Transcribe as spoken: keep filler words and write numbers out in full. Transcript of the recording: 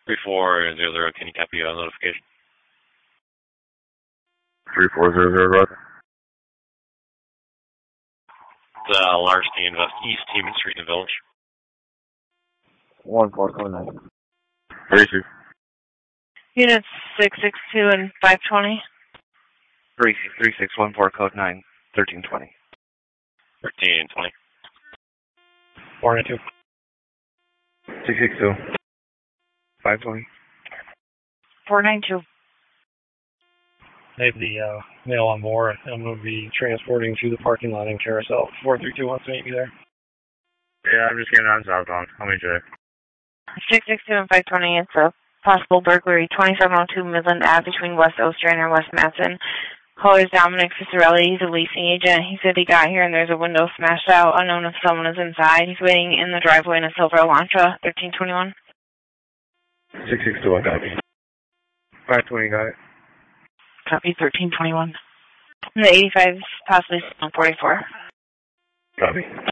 three four zero zero, can you copy a notification? three four zero zero, Roger. The uh, Larceny Invest East Teeman Street in the Village. one four code nine. three two. Units six six two and five twenty. three three six one four code nine, thirteen twenty. thirteen twenty. four nine two. six six two. five twenty. four nine two. I have the uh, mail on board. I'm going to be transporting to the parking lot in Carousel. four three two wants to meet me there. Yeah, I'm just getting on southbound. How many today? six six two and five twenty. It's a possible burglary. twenty-seven oh two Midland Ave between West Ostrander and West Matson. Caller is Dominic Cicerelli. He's a leasing agent. He said he got here and there's a window smashed out. Unknown if someone is inside. He's waiting in the driveway in a silver Elantra. thirteen twenty-one. six six two, I got you. five twenty, got it. Copy, thirteen twenty-one. And the eighty-five is possibly forty-four. Copy.